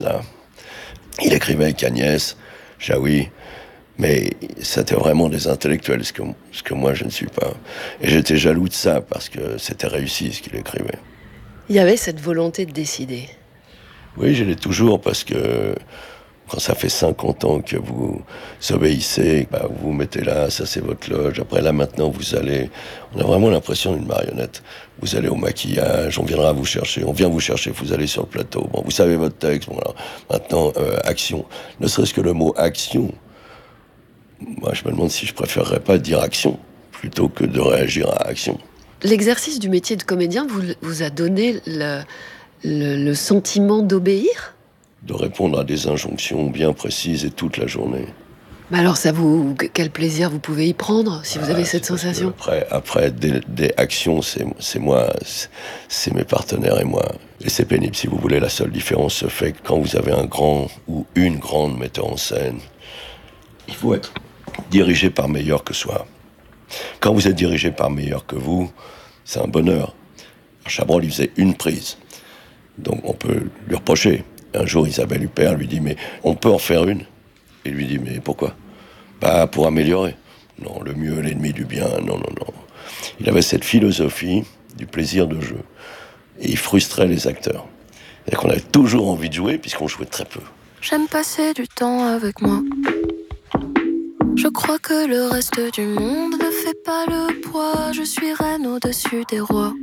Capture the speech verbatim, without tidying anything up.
Là, il écrivait avec Agnès Jaoui, mais c'était vraiment des intellectuels, ce que, ce que moi je ne suis pas. Et j'étais jaloux de ça, parce que c'était réussi ce qu'il écrivait. Il y avait cette volonté de décider. Oui, je l'ai toujours, parce que quand ça fait cinquante ans que vous obéissez, bah, vous vous mettez là, ça c'est votre loge. Après là maintenant vous allez, on a vraiment l'impression d'une marionnette. Vous allez au maquillage, on viendra vous chercher, on vient vous chercher, vous allez sur le plateau. Bon, vous savez votre texte, bon alors maintenant euh, action. Ne serait-ce que le mot action, moi je me demande si je préférerais pas dire action plutôt que de réagir à action. L'exercice du métier de comédien vous, vous a donné le, le, le sentiment d'obéir ? De répondre à des injonctions bien précises et toute la journée. Mais alors, ça vous, quel plaisir vous pouvez y prendre si Ah, vous avez cette sensation ? Après, après des, des actions, c'est, c'est moi, c'est, c'est mes partenaires et moi. Et c'est pénible, si vous voulez. La seule différence se fait que quand vous avez un grand ou une grande metteur en scène, il faut être dirigé par meilleur que soi. Quand vous êtes dirigé par meilleur que vous, c'est un bonheur. Chabrol, il faisait une prise. Donc on peut lui reprocher. Un jour, Isabelle Huppert lui dit « Mais on peut en faire une ?» Il lui dit « Mais pourquoi ?»« Bah, pour améliorer. » Non, le mieux est l'ennemi du bien. Non, non, non. Il avait cette philosophie du plaisir de jeu. Et il frustrait les acteurs. C'est-à-dire qu'on avait toujours envie de jouer, puisqu'on jouait très peu. J'aime passer du temps avec moi. Je crois que le reste du monde ne fait pas le poids. Je suis reine au-dessus des rois.